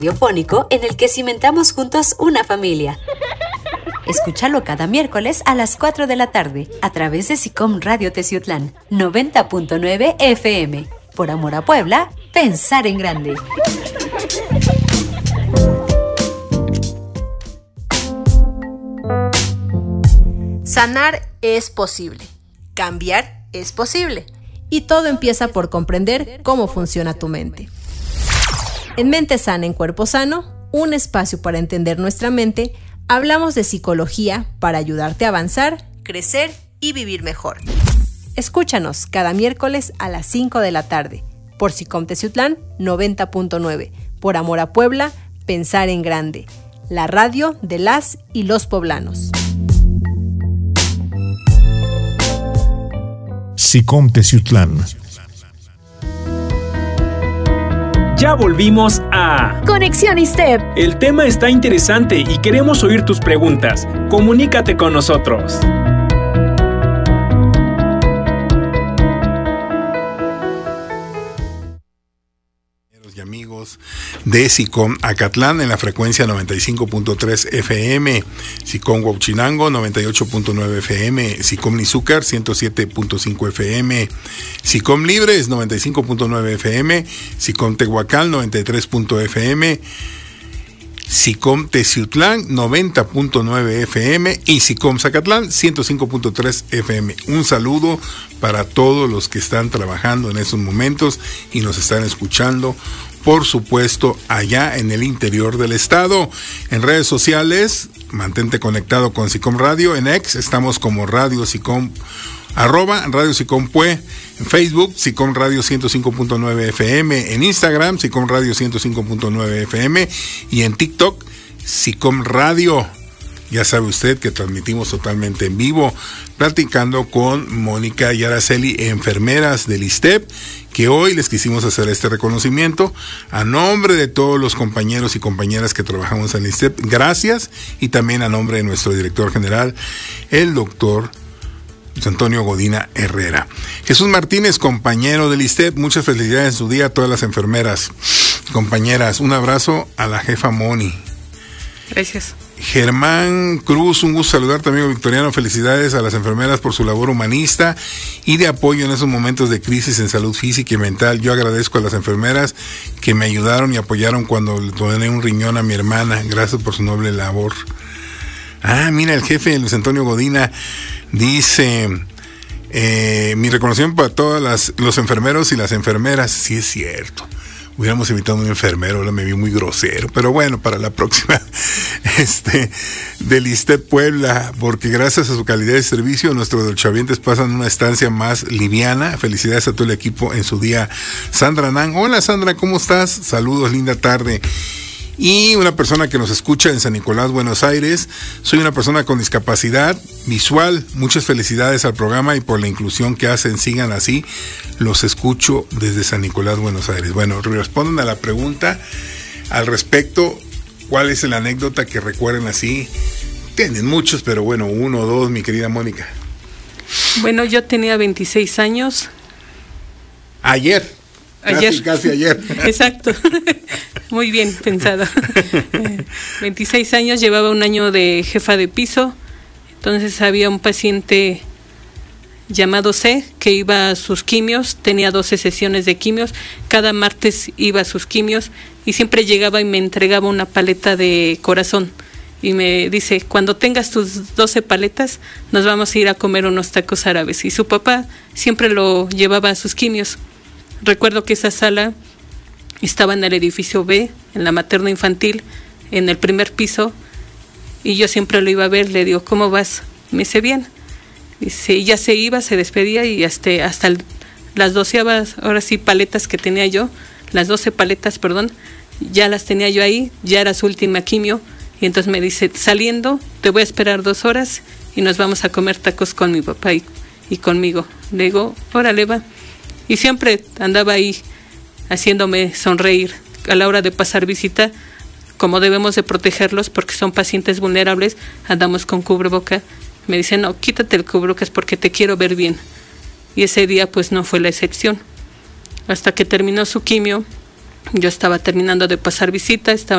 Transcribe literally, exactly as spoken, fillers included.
Radiofónico en el que cimentamos juntos una familia. Escúchalo cada miércoles a las cuatro de la tarde a través de SICOM Radio Teciutlán noventa punto nueve F M. Por amor a Puebla, pensar en grande. Sanar es posible, cambiar es posible, y todo empieza por comprender cómo funciona tu mente. En Mente Sana en Cuerpo Sano, un espacio para entender nuestra mente, hablamos de psicología para ayudarte a avanzar, crecer y vivir mejor. Escúchanos cada miércoles a las cinco de la tarde, por SICOM Teciutlán noventa punto nueve, por amor a Puebla, pensar en grande, la radio de las y los poblanos. SICOM Teciutlán. Ya volvimos a Conexión ISTEP. El tema está interesante y queremos oír tus preguntas. Comunícate con nosotros. Y amigos de SICOM Acatlán en la frecuencia noventa y cinco punto tres F M, SICOM Huauchinango noventa y ocho punto nueve F M, SICOM Nizúcar ciento siete punto cinco F M, SICOM Libres noventa y cinco punto nueve F M, SICOM Tehuacán noventa y tres punto F M, SICOM Teciutlán noventa punto nueve F M y SICOM Zacatlán ciento cinco punto tres F M. Un saludo para todos los que están trabajando en estos momentos y nos están escuchando, por supuesto, allá en el interior del estado. En redes sociales, mantente conectado con SICOM Radio. En X estamos como Radio SICOM, arroba Radio SICOM Pue. En Facebook, SICOM Radio ciento cinco punto nueve F M. En Instagram, SICOM Radio ciento cinco punto nueve F M. Y en TikTok, SICOM Radio. Ya sabe usted que transmitimos totalmente en vivo, platicando con Mónica y Araceli, enfermeras del ISTEP, que hoy les quisimos hacer este reconocimiento a nombre de todos los compañeros y compañeras que trabajamos en el ISTEP. Gracias, y también a nombre de nuestro director general, el doctor Antonio Godina Herrera. Jesús Martínez, compañero del ISTEP, muchas felicidades en su día a todas las enfermeras, compañeras. Un abrazo a la jefa Moni. Gracias. Germán Cruz, un gusto saludarte, amigo victoriano. Felicidades a las enfermeras por su labor humanista y de apoyo en esos momentos de crisis en salud física y mental. Yo agradezco a las enfermeras que me ayudaron y apoyaron cuando le doné un riñón a mi hermana. Gracias por su noble labor. Ah, mira, el jefe Luis Antonio Godina dice, eh, mi reconocimiento para todos las, los enfermeros y las enfermeras. Sí, es cierto. Hubiéramos invitado a un enfermero, ahora me vi muy grosero, pero bueno, para la próxima, este, del ISTEP Puebla, porque gracias a su calidad de servicio, nuestros dolchavientes pasan una estancia más liviana. Felicidades a todo el equipo en su día. Sandra Nan, hola Sandra, ¿cómo estás? Saludos, linda tarde. Y una persona que nos escucha en San Nicolás, Buenos Aires. Soy una persona con discapacidad visual. Muchas felicidades al programa y por la inclusión que hacen. Sigan así. Los escucho desde San Nicolás, Buenos Aires. Bueno, responden a la pregunta al respecto. ¿Cuál es la anécdota que recuerden así? Tienen muchos, pero bueno, uno o dos, mi querida Mónica. Bueno, yo tenía veintiséis años. Ayer. Ayer. Casi, casi ayer. Exacto. Muy bien pensado. veintiséis años, llevaba un año de jefa de piso. Entonces había un paciente llamado C que iba a sus quimios, tenía doce sesiones de quimios. Cada martes iba a sus quimios y siempre llegaba y me entregaba una paleta de corazón. Y me dice, cuando tengas tus doce paletas, nos vamos a ir a comer unos tacos árabes. Y su papá siempre lo llevaba a sus quimios. Recuerdo que esa sala estaba en el edificio B, en la materno infantil, en el primer piso, y yo siempre lo iba a ver. Le digo, ¿cómo vas? Me dice, bien. Dice, ya se iba, se despedía, y hasta, hasta el, las doceavas, ahora sí, paletas que tenía yo, las doce paletas, perdón, ya las tenía yo ahí, ya era su última quimio, y entonces me dice, saliendo, te voy a esperar dos horas, y nos vamos a comer tacos con mi papá y, y conmigo. Le digo, órale, va. Y siempre andaba ahí haciéndome sonreír a la hora de pasar visita, como debemos de protegerlos porque son pacientes vulnerables, andamos con cubreboca. Me dice, no, quítate el cubrebocas porque te quiero ver bien. Y ese día pues no fue la excepción. Hasta que terminó su quimio, yo estaba terminando de pasar visita, estaba